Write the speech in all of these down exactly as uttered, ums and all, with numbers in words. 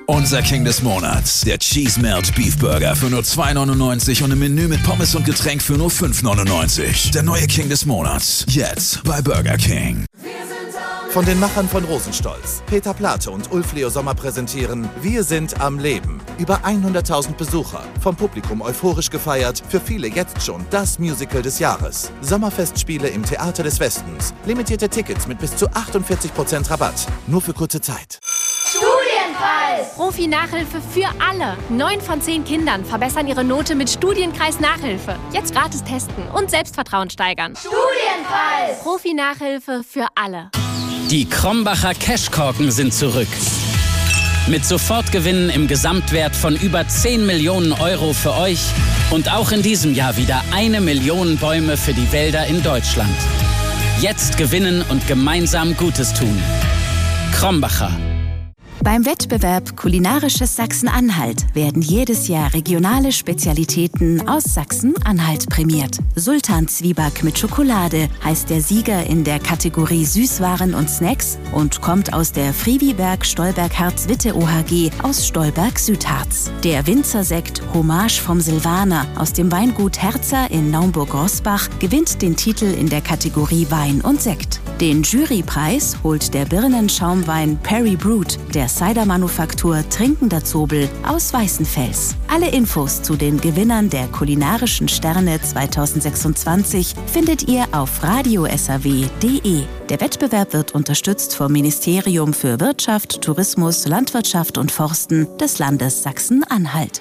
Unser King des Monats, der Cheese Melt Beef Burger für nur zwei neunundneunzig und im Menü mit Pommes und Getränk für nur fünf neunundneunzig. Der neue King des Monats, jetzt bei Burger King. Von den Machern von Rosenstolz, Peter Plate und Ulf Leo Sommer präsentieren Wir sind am Leben. Über hunderttausend Besucher, vom Publikum euphorisch gefeiert, für viele jetzt schon das Musical des Jahres. Sommerfestspiele im Theater des Westens, limitierte Tickets mit bis zu achtundvierzig Prozent Rabatt, nur für kurze Zeit. Studienpreis! Profi-Nachhilfe für alle. Neun von zehn Kindern verbessern ihre Note mit Studienkreis-Nachhilfe. Jetzt gratis testen und Selbstvertrauen steigern. Studienpreis! Profi-Nachhilfe für alle. Die Krombacher Cashkorken sind zurück. Mit Sofortgewinnen im Gesamtwert von über zehn Millionen Euro für euch und auch in diesem Jahr wieder eine Million Bäume für die Wälder in Deutschland. Jetzt gewinnen und gemeinsam Gutes tun. Krombacher. Beim Wettbewerb Kulinarisches Sachsen-Anhalt werden jedes Jahr regionale Spezialitäten aus Sachsen-Anhalt prämiert. Sultan-Zwieback mit Schokolade heißt der Sieger in der Kategorie Süßwaren und Snacks und kommt aus der Friviberg Stolberg-Harz-Witte O H G aus Stolberg-Südharz. Der Winzersekt Hommage vom Silvaner aus dem Weingut Herzer in Naumburg-Rosbach gewinnt den Titel in der Kategorie Wein und Sekt. Den Jurypreis holt der Birnenschaumwein Perry Brut der Cider-Manufaktur Trinkender Zobel aus Weißenfels. Alle Infos zu den Gewinnern der kulinarischen Sterne zweitausendsechsundzwanzig findet ihr auf radio s a w punkt d e. Der Wettbewerb wird unterstützt vom Ministerium für Wirtschaft, Tourismus, Landwirtschaft und Forsten des Landes Sachsen-Anhalt.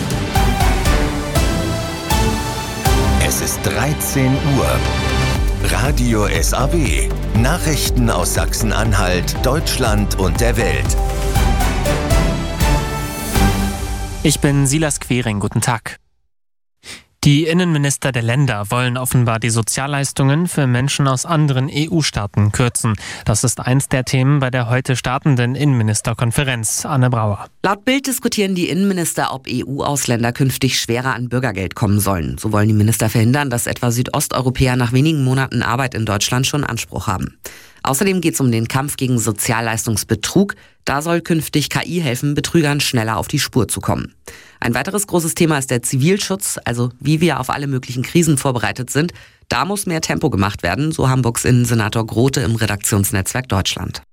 Es ist dreizehn Uhr. Radio S A W. Nachrichten aus Sachsen-Anhalt, Deutschland und der Welt. Ich bin Silas Quering, guten Tag. Die Innenminister der Länder wollen offenbar die Sozialleistungen für Menschen aus anderen E U-Staaten kürzen. Das ist eins der Themen bei der heute startenden Innenministerkonferenz. Anne Brauer. Laut Bild diskutieren die Innenminister, ob E U-Ausländer künftig schwerer an Bürgergeld kommen sollen. So wollen die Minister verhindern, dass etwa Südosteuropäer nach wenigen Monaten Arbeit in Deutschland schon Anspruch haben. Außerdem geht es um den Kampf gegen Sozialleistungsbetrug. Da soll künftig K I helfen, Betrügern schneller auf die Spur zu kommen. Ein weiteres großes Thema ist der Zivilschutz, also wie wir auf alle möglichen Krisen vorbereitet sind. Da muss mehr Tempo gemacht werden, so Hamburgs Innensenator Grote im Redaktionsnetzwerk Deutschland.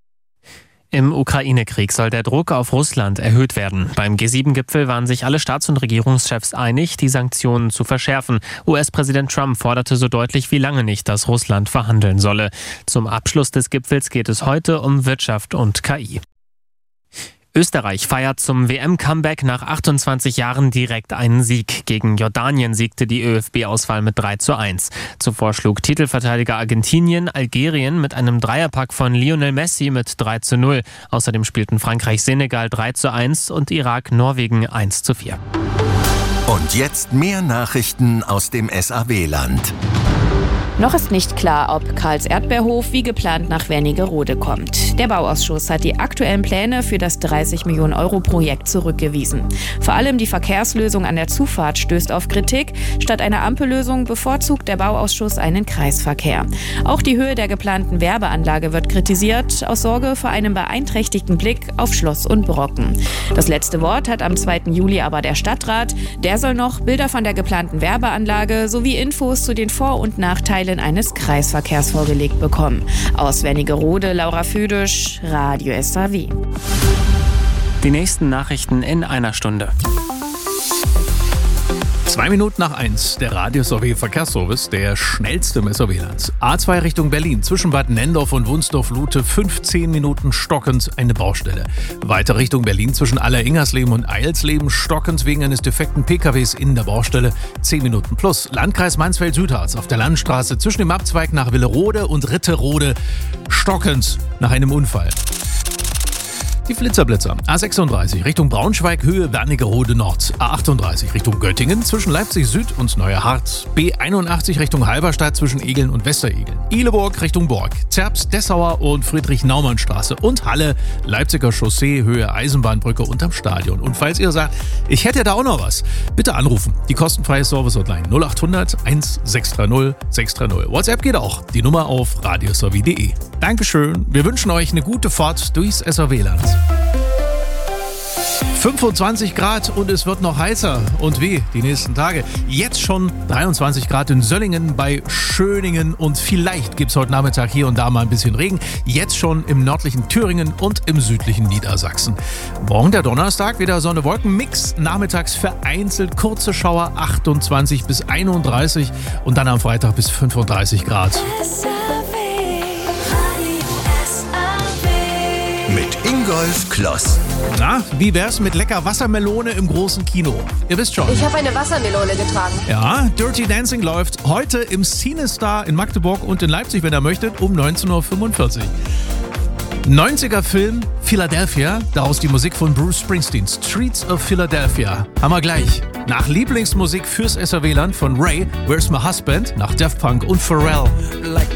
Im Ukraine-Krieg soll der Druck auf Russland erhöht werden. Beim G sieben Gipfel waren sich alle Staats- und Regierungschefs einig, die Sanktionen zu verschärfen. U S-Präsident Trump forderte so deutlich wie lange nicht, dass Russland verhandeln solle. Zum Abschluss des Gipfels geht es heute um Wirtschaft und K I. Österreich feiert zum W M-Comeback nach achtundzwanzig Jahren direkt einen Sieg. Gegen Jordanien siegte die Ö F B-Auswahl mit drei zu eins. Zuvor schlug Titelverteidiger Argentinien Algerien mit einem Dreierpack von Lionel Messi mit drei zu null. Außerdem spielten Frankreich-Senegal drei zu eins und Irak-Norwegen eins zu vier. Und jetzt mehr Nachrichten aus dem S A W-Land. Noch ist nicht klar, ob Karls Erdbeerhof wie geplant nach Wernigerode kommt. Der Bauausschuss hat die aktuellen Pläne für das dreißig Millionen Euro Projekt zurückgewiesen. Vor allem die Verkehrslösung an der Zufahrt stößt auf Kritik. Statt einer Ampellösung bevorzugt der Bauausschuss einen Kreisverkehr. Auch die Höhe der geplanten Werbeanlage wird kritisiert, aus Sorge vor einem beeinträchtigten Blick auf Schloss und Brocken. Das letzte Wort hat am zweiten Juli aber der Stadtrat. Der soll noch Bilder von der geplanten Werbeanlage sowie Infos zu den Vor- und Nachteilen eines Kreisverkehrs vorgelegt bekommen. Aus Wernigerode, Laura Füdisch, Radio S A W. Die nächsten Nachrichten in einer Stunde. Zwei Minuten nach eins, der Radio S A W Verkehrsservice, der schnellste im S A W-Land. A zwei Richtung Berlin, zwischen Bad Nendorf und Wunsdorf-Lute, fünfzehn Minuten stockend eine Baustelle. Weiter Richtung Berlin, zwischen Aller-Ingersleben und Eilsleben, stockend wegen eines defekten P K Ws in der Baustelle, zehn Minuten plus. Landkreis Mansfeld-Südharz auf der Landstraße zwischen dem Abzweig nach Willerode und Ritterode, stockend nach einem Unfall. Die Flitzerblitzer. A sechsunddreißig Richtung Braunschweig, Höhe Wernigerode Nord. A achtunddreißig Richtung Göttingen, zwischen Leipzig Süd und Neuerhardt. B einundachtzig Richtung Halberstadt, zwischen Egeln und Westeregeln. Ihleburg Richtung Borg. Zerbst, Dessauer und Friedrich-Naumann-Straße. Und Halle, Leipziger Chaussee, Höhe Eisenbahnbrücke unterm Stadion. Und falls ihr sagt, ich hätte da auch noch was, bitte anrufen. Die kostenfreie Service-Hotline null achthundert eins sechs drei null sechs drei null. WhatsApp geht auch. Die Nummer auf radio s a w punkt d e. Dankeschön. Wir wünschen euch eine gute Fahrt durchs S A W-Land. fünfundzwanzig Grad und es wird noch heißer. Und wie die nächsten Tage. Jetzt schon dreiundzwanzig Grad in Söllingen bei Schöningen und vielleicht gibt es heute Nachmittag hier und da mal ein bisschen Regen. Jetzt schon im nördlichen Thüringen und im südlichen Niedersachsen. Morgen der Donnerstag wieder Sonne-Wolken-Mix. Nachmittags vereinzelt kurze Schauer achtundzwanzig bis einunddreißig und dann am Freitag bis fünfunddreißig Grad. Mit Ingolf Kloss. Na, wie wär's mit lecker Wassermelone im großen Kino? Ihr wisst schon. Ich habe eine Wassermelone getragen. Ja, Dirty Dancing läuft heute im CineStar in Magdeburg und in Leipzig, wenn ihr möchtet, um neunzehn Uhr fünfundvierzig. neunziger Film Philadelphia, daraus die Musik von Bruce Springsteen. Streets of Philadelphia. Haben wir gleich. Nach Lieblingsmusik fürs S R W-Land von Ray, Where's My Husband, nach Daft Punk und Pharrell.